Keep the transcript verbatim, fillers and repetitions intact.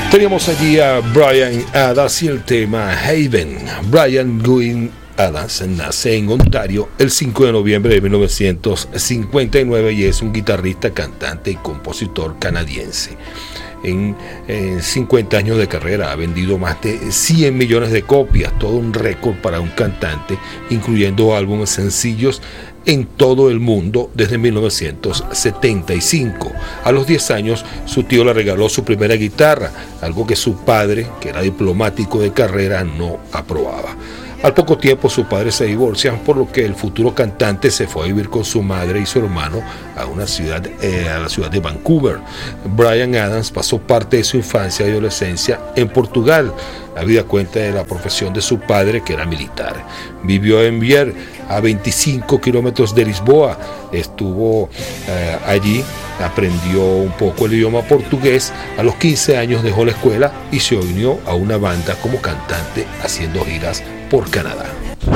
Teníamos allí a Bryan Adams y el tema Haven. Bryan Gwyn Adams nace en Ontario el cinco de noviembre de mil novecientos cincuenta y nueve y es un guitarrista, cantante y compositor canadiense. En, en cincuenta años de carrera ha vendido más de cien millones de copias, todo un récord para un cantante, incluyendo álbumes sencillos en todo el mundo desde mil novecientos setenta y cinco. A los diez años, su tío le regaló su primera guitarra, algo que su padre, que era diplomático de carrera, no aprobaba. Al poco tiempo sus padres se divorcian, por lo que el futuro cantante se fue a vivir con su madre y su hermano a una ciudad, eh, a la ciudad de Vancouver. Bryan Adams pasó parte de su infancia y adolescencia en Portugal, habida cuenta de la profesión de su padre, que era militar. Vivió en Bier, a veinticinco kilómetros de Lisboa. Estuvo eh, allí, aprendió un poco el idioma portugués. A los quince años dejó la escuela y se unió a una banda como cantante, haciendo giras por Canadá.